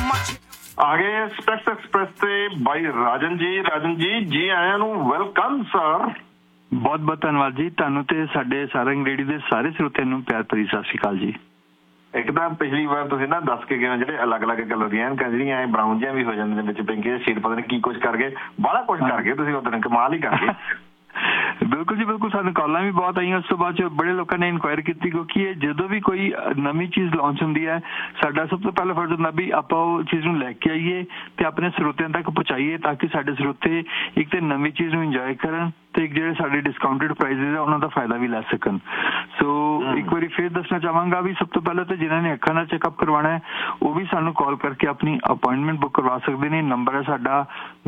ਆ ਗਏ specs express ਤੇ ਬਾਈ ਰਾਜਨ ਜੀ ਜੀ ਆਇਆਂ ਨੂੰ ਵੈਲਕਮ ਸਰ। ਬਹੁਤ ਬਹੁਤ ਧੰਨਵਾਦ ਜੀ ਤੁਹਾਨੂੰ ਤੇ ਸਾਡੇ ਸਾਰੰਗ ਰੇਡੀਓ ਦੇ ਸਾਰੇ ਸਰੋਤਿਆਂ ਨੂੰ ਪਿਆਰ ਭਰੀ ਸਤਿ ਸ਼੍ਰੀ ਅਕਾਲ ਜੀ। ਇੱਕ ਤਾਂ ਪਿਛਲੀ ਵਾਰ ਤੁਸੀਂ ਨਾ ਦੱਸ ਕੇ ਗਏ ਜਿਹੜੇ ਅਲੱਗ-ਅਲੱਗ ਕਲਰ ਦੀਆਂ ਐਨਕਾਂ ਜਿਹੜੀਆਂ ਐ ਬਰਾਊਨ ਜਿਹੀਆਂ ਵੀ ਹੋ ਜਾਂਦੀਆਂ ਵਿੱਚ ਪਿੰਕੀ ਸ਼ੇਡ ਪਤਾ ਨਹੀਂ ਕੀ ਕੁਝ ਕਰ ਗਏ ਬਾਹਲਾ ਕੁਝ ਕਰ ਗਏ ਤੁਸੀਂ ਉਦੋਂ ਕਮਾਲ ਹੀ ਕਰ ਗਏ। ਬਿਲਕੁਲ ਜੀ ਬਿਲਕੁਲ ਸਾਨੂੰ ਕਾਲਾਂ ਵੀ ਬਹੁਤ ਆਈਆਂ ਉਸ ਤੋਂ ਬਾਅਦ ਬੜੇ ਲੋਕਾਂ ਨੇ ਇਨਕੁਆਇਰੀ ਕੀਤੀ ਕਿਉਂਕਿ ਇਹ ਜਦੋਂ ਵੀ ਕੋਈ ਨਵੀਂ ਚੀਜ਼ ਲਾਂਚ ਹੁੰਦੀ ਹੈ ਸਾਡਾ ਸਭ ਤੋਂ ਪਹਿਲਾ ਫਰਜ਼ ਹੁੰਦਾ ਵੀ ਆਪਾਂ ਉਹ ਚੀਜ਼ ਨੂੰ ਲੈ ਕੇ ਆਈਏ ਤੇ ਆਪਣੇ ਸਰੋਤਿਆਂ ਤੱਕ ਪਹੁੰਚਾਈਏ ਤਾਂ ਕਿ ਸਾਡੇ ਸਰੋਤੇ ਇੱਕ ਤੇ ਨਵੀਂ ਚੀਜ਼ ਨੂੰ ਇੰਜੋਏ ਕਰਨ ਤੇ ਇੱਕ ਜਿਹੜੇ ਸਾਡੇ ਡਿਸਕਾਊਂਟਡ ਪ੍ਰਾਈਸਿਸ ਆ ਉਹਨਾਂ ਦਾ ਫਾਇਦਾ ਵੀ ਲੈ ਸਕਣ। ਸੋ ਇੱਕ ਵਾਰੀ ਫਿਰ ਦੱਸਣਾ ਚਾਹਾਂਗਾ ਵੀ ਸਭ ਤੋਂ ਪਹਿਲਾਂ ਤਾਂ ਜਿਨ੍ਹਾਂ ਨੇ ਅੱਖਾਂ ਦਾ ਚੈੱਕਅਪ ਕਰਵਾਉਣਾ ਹੈ ਉਹ ਵੀ ਸਾਨੂੰ ਕਾਲ ਕਰਕੇ ਆਪਣੀ ਅਪਾਇੰਟਮੈਂਟ ਬੁੱਕ ਕਰਵਾ ਸਕਦੇ ਨੇ। ਨੰਬਰ ਹੈ ਸਾਡਾ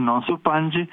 905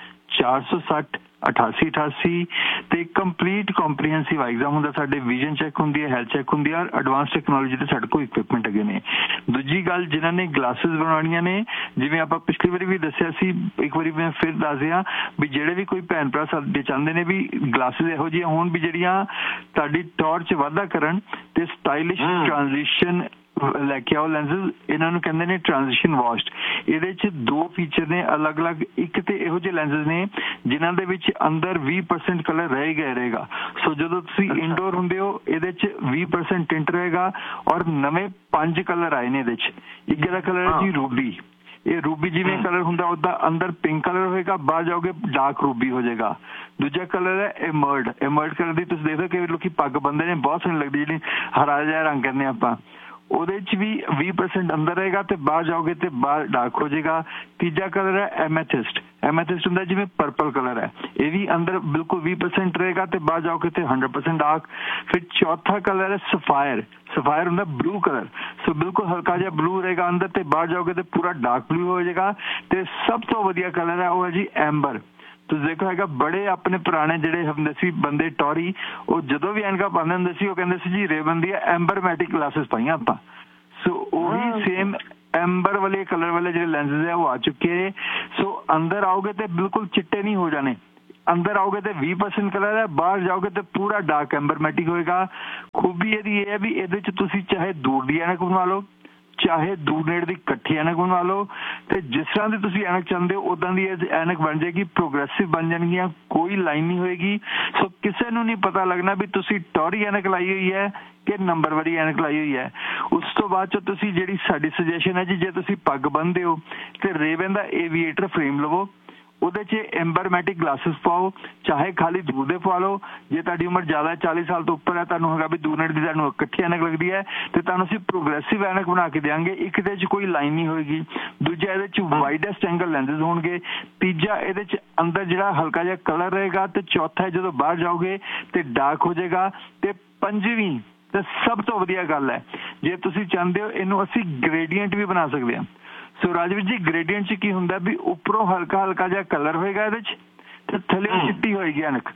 460 8888 ਤੇ ਕੰਪਲੀਟ ਕੰਪਰੀਹੈਂਸਿਵ ਐਗਜ਼ਾਮ ਹੁੰਦਾ ਸਾਡੇ ਵਿਜ਼ਨ ਚੈੱਕ ਹੁੰਦੀ ਹੈ ਹੈਲਥ ਚੈੱਕ ਹੁੰਦੀ ਹੈ ਐਡਵਾਂਸ ਟੈਕਨੋਲੋਜੀ ਤੇ ਸਾਡੇ ਕੋਲ ਇਕਵਿਪਮੈਂਟ ਹੈਗੇ ਨੇ। ਦੂਜੀ ਗੱਲ ਜਿਨ੍ਹਾਂ ਨੇ ਗਲਾਸਿਸ ਬਣਾਉਣੀਆਂ ਨੇ ਜਿਵੇਂ ਆਪਾਂ ਪਿਛਲੀ ਵਾਰੀ ਵੀ ਦੱਸਿਆ ਸੀ ਇੱਕ ਵਾਰੀ ਮੈਂ ਫਿਰ ਦੱਸ ਦਿਆਂ ਵੀ ਜਿਹੜੇ ਵੀ ਕੋਈ ਭੈਣ ਭਰਾ ਸਾਡੇ ਚਾਹੁੰਦੇ ਨੇ ਵੀ ਗਲਾਸਿਸ ਇਹੋ ਜਿਹੀਆਂ ਹੋਣ ਵੀ ਜਿਹੜੀਆਂ ਤੁਹਾਡੀ ਟੌਰ 'ਚ ਵਾਧਾ ਕਰਨ ਤੇ ਸਟਾਈਲਿਸ਼ ਟ੍ਰਾਂਜੀਸ਼ਨ ਲੈ ਕੇ ਆਓ ਲੈਂਸਿਸ ਇਹਨਾਂ ਨੂੰ ਕਹਿੰਦੇ ਨੇ ਟ੍ਰਾਂਜੀਸ਼ਨ ਵਾਸ਼ਡ। ਇਹਦੇ 'ਚ ਦੋ ਫੀਚਰ ਨੇ ਅਲੱਗ-ਅਲੱਗ। ਇੱਕ ਤੇ ਇਹੋ ਜਿਹੇ ਲੈਂਸਿਸ ਨੇ ਜਿਨ੍ਹਾਂ ਦੇ ਵਿੱਚ ਅੰਦਰ 20% ਕਲਰ ਰਹੇਗਾ ਸੋ ਜਦੋਂ ਤੁਸੀਂ ਇਨਡੋਰ ਹੁੰਦੇ ਹੋ ਇਹਦੇ 'ਚ 20% ਟਿੰਟ ਰਹੇਗਾ ਔਰ ਨਵੇਂ 5 ਕਲਰ ਆਏ ਨੇ ਇਹਦੇ 'ਚ। ਇੱਕ ਦਾ ਕਲਰ ਹੈ ਜੀ ਰੂਬੀ। ਇਹ ਰੂਬੀ ਜਿਵੇਂ ਕਲਰ ਹੁੰਦਾ ਉਹਦਾ ਅੰਦਰ ਪਿੰਕ ਕਲਰ ਹੋਏਗਾ ਬਾਹਰ ਜਾਓਗੇ ਡਾਰਕ ਰੂਬੀ ਹੋ ਜਾਏਗਾ। ਦੂਜਾ ਕਲਰ ਹੈ ਐਮਰਲਡ ਕਲਰ ਦੀ ਤੁਸੀਂ ਦੇਖੋ ਕਿ ਲੋਕੀ ਪੱਗ ਬੰਨਦੇ ਨੇ ਬਹੁਤ ਸੋਹਣੀ ਲੱਗਦੀ ਜਿਹੜੀ ਹਰਾ ਜਿਹਾ ਰੰਗ ਕਹਿੰਦੇ ਆਪਾਂ ਉਹਦੇ 'ਚ ਵੀ 20% ਅੰਦਰ ਰਹੇਗਾ ਤੇ ਬਾਹਰ ਜਾਓਗੇ ਤੇ ਬਾਹਰ ਡਾਰਕ ਹੋ ਜਾਏਗਾ। ਤੀਜਾ ਕਲਰ ਹੈ ਐਮੈਥਿਸਟ ਹੁੰਦਾ ਜਿਵੇਂ ਪਰਪਲ ਕਲਰ ਹੈ ਇਹ ਵੀ ਅੰਦਰ ਬਿਲਕੁਲ 20% ਰਹੇਗਾ ਤੇ ਬਾਹਰ ਜਾਓਗੇ ਤੇ 100% ਡਾਰਕ। ਫਿਰ ਚੌਥਾ ਕਲਰ ਹੈ ਸਫਾਇਰ ਹੁੰਦਾ ਬਲੂ ਕਲਰ ਸੋ ਬਿਲਕੁਲ ਹਲਕਾ ਜਿਹਾ ਬਲੂ ਰਹੇਗਾ ਅੰਦਰ ਤੇ ਬਾਹਰ ਜਾਓਗੇ ਤੇ ਪੂਰਾ ਡਾਰਕ ਬਲੂ ਹੋ ਜਾਏਗਾ। ਤੇ ਸਭ ਤੋਂ ਵਧੀਆ ਕਲਰ ਹੈ ਉਹ ਹੈ ਜੀ ਐਂਬਰ। ਤੁਸੀਂ ਦੇਖੋ ਹੈਗਾ ਬੜੇ ਆਪਣੇ ਪੁਰਾਣੇ ਜਿਹੜੇ ਹੁੰਦੇ ਸੀ ਬੰਦੇ ਟੌਰੀ ਉਹ ਜਦੋਂ ਵੀ ਐਨਕਾਂ ਪਾਉਂਦੇ ਹੁੰਦੇ ਸੀ ਉਹ ਕਹਿੰਦੇ ਸੀ ਜੀ ਰੇਬਨ ਦੀ ਐਂਬਰਮੈਟਿਕ ਗਲਾਸਿਸ ਪਾਈਆਂ ਆਪਾਂ। ਸੋ ਉਹੀ ਸੇਮ ਐਂਬਰ ਵਾਲੇ ਕਲਰ ਵਾਲੇ ਜਿਹੜੇ ਲੈਂਸਿਸ ਹੈ ਉਹ ਆ ਚੁੱਕੇ। ਸੋ ਅੰਦਰ ਆਓਗੇ ਤੇ ਬਿਲਕੁਲ ਚਿੱਟੇ ਨਹੀਂ ਹੋ ਜਾਣੇ। ਅੰਦਰ ਆਓਗੇ ਤੇ 20% ਕਲਰ ਹੈ ਬਾਹਰ ਜਾਓਗੇ ਤੇ ਪੂਰਾ ਡਾਰਕ ਐਂਬਰਮੈਟਿਕ ਹੋਏਗਾ। ਖੂਬੀ ਇਹਦੀ ਇਹ ਹੈ ਵੀ ਇਹਦੇ 'ਚ ਤੁਸੀਂ ਚਾਹੇ ਦੂਰ ਦੀ ਐਨਕ ਬਣਵਾ ਲਓ ਚਾਹੇ ਦੂਰ ਨੇੜੇ ਦੀ ਇਕੱਠੀ ਐਨਕ ਬਣਵਾ ਲਓ ਤੇ ਜਿਸ ਤਰ੍ਹਾਂ ਦੀ ਤੁਸੀਂ ਐਨਕ ਚਾਹੁੰਦੇ ਹੋ ਉਦਾਂ ਦੀ ਐਨਕ ਬਣ ਜਾਏਗੀ। ਪ੍ਰੋਗਰੈਸਿਵ ਬਣ ਜਾਣਗੀਆਂ ਕੋਈ ਲਾਈਨ ਨਹੀਂ ਹੋਏਗੀ। ਸੋ ਕਿਸੇ ਨੂੰ ਨਹੀਂ ਪਤਾ ਲੱਗਣਾ ਵੀ ਤੁਸੀਂ ਟੌਰੀ ਐਨਕ ਲਾਈ ਹੋਈ ਹੈ ਕਿ ਨੰਬਰ ਵਾਲੀ ਐਨਕ ਲਾਈ ਹੋਈ ਹੈ। ਉਸ ਤੋਂ ਬਾਅਦ 'ਚ ਤੁਸੀਂ ਜਿਹੜੀ ਸਾਡੀ ਸੁਜੈਸ਼ਨ ਹੈ ਜੀ ਜੇ ਤੁਸੀਂ ਪੱਗ ਬੰਨ੍ਹਦੇ ਹੋ ਤੇ ਰੇਬਨ ਦਾ ਏਵੀਏਟਰ ਫਰੇਮ ਲਵੋ ਉਹਦੇ 'ਚ ਐਂਬਰਮੈਟਿਕ ਗਲਾਸਿਸ ਪਾਓ ਚਾਹੇ ਖਾਲੀ ਦੂਰ ਦੇ ਪਵਾ ਲਓ। ਜੇ ਤੁਹਾਡੀ ਉਮਰ ਜ਼ਿਆਦਾ 40 ਸਾਲ ਤੋਂ ਉੱਪਰ ਹੈ ਤੁਹਾਨੂੰ ਹੈਗਾ ਵੀ ਦੂਰ ਨੇੜੇ ਦੀ ਤੁਹਾਨੂੰ ਇਕੱਠੀ ਐਨਕ ਲੱਗਦੀ ਹੈ ਤੇ ਤੁਹਾਨੂੰ ਅਸੀਂ ਪ੍ਰੋਗਰੈਸਿਵ ਐਨਕ ਬਣਾ ਕੇ ਦਿਆਂਗੇ। ਇੱਕ ਦੇ 'ਚ ਕੋਈ ਲਾਈਨ ਨਹੀਂ ਹੋਏਗੀ। ਦੂਜਾ ਇਹਦੇ 'ਚ ਵਾਈਡੈਸਟ ਐਂਗਲ ਲੈਂਸਿਸ ਹੋਣਗੇ। ਤੀਜਾ ਇਹਦੇ 'ਚ ਅੰਦਰ ਜਿਹੜਾ ਹਲਕਾ ਜਿਹਾ ਕਲਰ ਰਹੇਗਾ ਤੇ ਚੌਥਾ ਜਦੋਂ ਬਾਹਰ ਜਾਓਗੇ ਤੇ ਡਾਰਕ ਹੋ ਜਾਏਗਾ। ਤੇ ਪੰਜਵੀਂ ਤੇ ਸਭ ਤੋਂ ਵਧੀਆ ਗੱਲ ਹੈ ਜੇ ਤੁਸੀਂ ਚਾਹੁੰਦੇ ਹੋ ਇਹਨੂੰ ਅਸੀਂ ਗ੍ਰੇਡੀਐਂਟ ਵੀ ਬਣਾ ਸਕਦੇ ਹਾਂ। ਸੋ ਰਾਜਵੀਰ ਜੀ ਗ੍ਰੇਡੀਐਂਟ 'ਚ ਕੀ ਹੁੰਦਾ ਵੀ ਉੱਪਰੋਂ ਹਲਕਾ ਜਿਹਾ ਕਲਰ ਹੋਏਗਾ ਇਹਦੇ 'ਚ ਤੇ ਥੱਲੇ ਚਿੱਟੀ ਹੋਏਗੀ ਐਨਕ।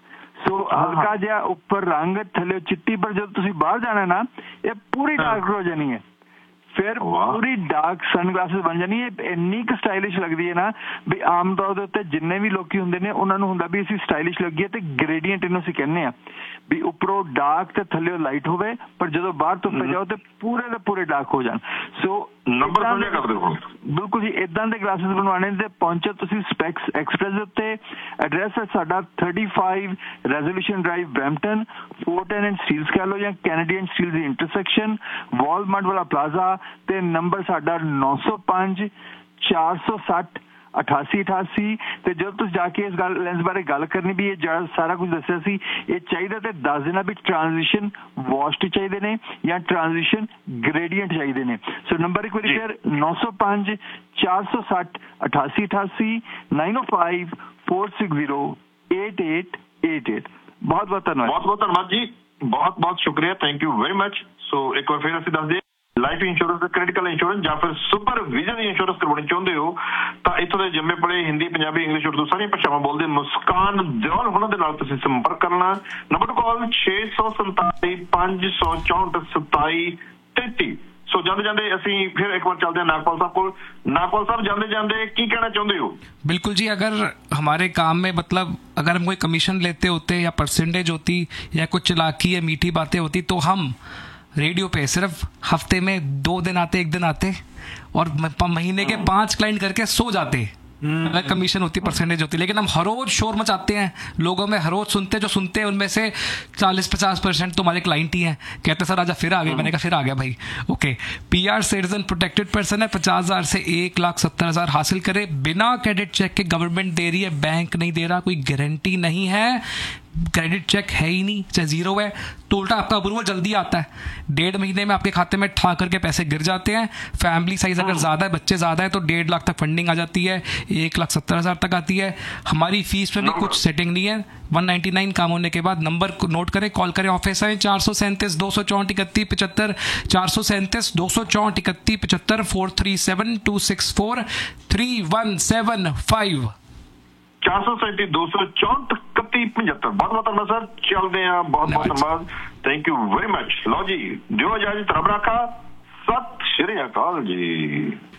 ਸੋ ਹਲਕਾ ਜਿਹਾ ਉੱਪਰ ਰੰਗ ਥੱਲੇ ਚਿੱਟੀ ਪਰ ਜਦੋਂ ਤੁਸੀਂ ਬਾਹਰ ਜਾਣਾ ਨਾ ਇਹ ਪੂਰੀ ਡਾਰਕ ਹੋ ਜਾਣੀ ਹੈ। ਫਿਰ ਪੂਰੀ ਡਾਰਕ ਸਨਗਲਾਸਿਸ ਬਣ ਜਾਣੀ ਹੈ। ਇੰਨੀ ਕੁ ਸਟਾਈਲਿਸ਼ ਲੱਗਦੀ ਹੈ ਨਾ ਵੀ ਆਮ ਤੌਰ ਦੇ ਉੱਤੇ ਜਿੰਨੇ ਵੀ ਲੋਕੀ ਹੁੰਦੇ ਨੇ ਉਹਨਾਂ ਨੂੰ ਹੁੰਦਾ ਵੀ ਅਸੀਂ ਸਟਾਈਲਿਸ਼ ਲੱਗੀਏ ਤੇ ਗ੍ਰੇਡੀਐਂਟ ਇਹਨੂੰ ਅਸੀਂ ਕਹਿੰਦੇ ਹਾਂ ਵੀ ਉੱਪਰੋਂ ਡਾਰਕ ਤੇ ਥੱਲੇ ਲਾਈਟ ਹੋਵੇ ਪਰ ਜਦੋਂ ਬਾਹਰ ਧੁੱਪੇ ਜਾਓ ਤੇ ਪੂਰੇ ਦੇ ਪੂਰੇ ਡਾਰਕ ਹੋ ਜਾਣ। ਸੋ ਨੰਬਰ ਸਮਝਿਆ ਕਰਦੇ ਹੋ ਬਿਲਕੁਲ ਜੀ ਇਦਾਂ ਦੇ ਗਲਾਸਿਸ ਬਣਵਾਉਣੇ ਤੇ ਪਹੁੰਚੋ ਤੁਸੀਂ ਸਪੈਕਸ ਐਕਸਪ੍ਰੈਸ ਦੇ ਉੱਤੇ। ਐਡਰੈਸ ਹੈ ਸਾਡਾ 35 resolution drive Brampton 410 and Steeles ਕਹਿ ਲਓ ਜਾਂ ਕੈਨੇਡੀਅਨ ਸਟੀਲ ਦੀ ਇੰਟਰਸੈਕਸ਼ਨ ਵਾਲਮਾਰਟ ਵਾਲਾ ਪਲਾਜ਼ਾ ਤੇ ਨੰਬਰ ਸਾਡਾ 905 460 8888 ਤੇ ਜਦੋਂ ਤੁਸੀਂ ਜਾ ਕੇ ਇਸ ਗੱਲ ਲੈਂਸ ਬਾਰੇ ਗੱਲ ਕਰਨੀ ਵੀ ਇਹ ਜਿਹੜਾ ਸਾਰਾ ਕੁਝ ਦੱਸਿਆ ਸੀ ਇਹ ਚਾਹੀਦਾ ਤੇ ਦੱਸ ਦੇਣਾ ਵੀ ਟ੍ਰਾਂਜੀਸ਼ਨ ਵਾਸ਼ਡ ਚਾਹੀਦੇ ਨੇ ਜਾਂ ਟ੍ਰਾਂਜੀਸ਼ਨ ਗ੍ਰੇਡੀਐਂਟ ਚਾਹੀਦੇ ਨੇ। ਸੋ ਨੰਬਰ ਇੱਕ ਵਾਰੀ ਫਿਰ 905 460 8888 905 460 8888। ਬਹੁਤ ਬਹੁਤ ਧੰਨਵਾਦ ਜੀ ਬਹੁਤ ਬਹੁਤ ਸ਼ੁਕਰੀਆ ਥੈਂਕ ਯੂ ਵੈਰੀ ਮਚ। ਸੋ ਇੱਕ ਵਾਰ ਫਿਰ ਅਸੀਂ ਦੱਸ ਦਈਏ ਲਾਈਫ ਇੰਸ਼ੋਰੈਂਸ ਕ੍ਰਿਟੀਕਲ ਇੰਸ਼ੋਰੈਂਸ ਜਾਂ ਫਿਰ ਸੁਪਰ ਵਿਜ਼ਨ ਇੰਸ਼ੋਰੈਂਸ ਕਰਵਾਉਣੀ ਚਾਹੁੰਦੇ ਹੋ ਤਾਂ ਇੱਥੋਂ ਦੇ ਜੰਮੇ ਪੜੇ ਹਿੰਦੀ ਪੰਜਾਬੀ ਇੰਗਲਿਸ਼ ਉਰਦੂ ਸਾਰੀਆਂ ਭਾਸ਼ਾਵਾਂ ਬੋਲਦੇ ਮੁਸਕਾਨ ਦਿਓਲ ਉਹਨਾਂ ਦੇ ਨਾਲ ਤੁਸੀਂ ਸੰਪਰਕ ਕਰਨਾ। ਨੰਬਰ ਕਾਲ 647 564 2733। ਸੋ ਜਾਂਦੇ ਅਸੀਂ ਫਿਰ ਇੱਕ बार चलते हैं नागपाल साहब को। नागपाल साहब जाते की कहना चाहते हो? बिल्कुल जी अगर हमारे काम में मतलब अगर हम कोई कमीशन लेते होते या परसेंटेज होती या कुछ चालाकी या मीठी बातें होती तो हम रेडियो पे सिर्फ हफ्ते में 2 दिन आते, 1 दिन आते, और महीने के 5 क्लाइंट करके सो जाते। अगर कमीशन होती, परसेंटेज होती, लेकिन हम हर रोज शोर मचाते हैं, लोगों में हर रोज सुनते, जो सुनते हैं उनमें से 40-50% तुम्हारे क्लाइंट ही हैं। कहते सर आजा फिर आ गए, मैंने कहा फिर आ गया भाई। Okay, PR citizen protected person है, 50,000 से 1,70,000 हासिल करे, बिना क्रेडिट चेक के गवर्नमेंट दे रही है, बैंक नहीं दे रहा, कोई गारंटी नहीं है, क्रेडिट चेक है ही नहीं, चाहे जीरो है तो उल्टा आपका अप्रूवल जल्दी आता है, 1.5 महीने में आपके खाते में ठा करके पैसे गिर जाते हैं। फैमिली साइज अगर ज़्यादा है, बच्चे ज़्यादा है, तो 1.5 लाख तक फंडिंग आ जाती है, 1,70,000 तक आती है। हमारी फीस में भी कुछ सेटिंग नहीं है। 199 काम होने के बाद नंबर को नोट करें, कॉल करें, ऑफिस आए, 437 264 3175, 437 264 3175, 437 264 3175, 437 264 3175। बहुत बहुत धन्यवाद सर, चलते हैं, बहुत बहुत धन्यवाद, थैंक यू वेरी मच। लो जी, जो इजाजत रब रखा, सत श्री अकाल जी।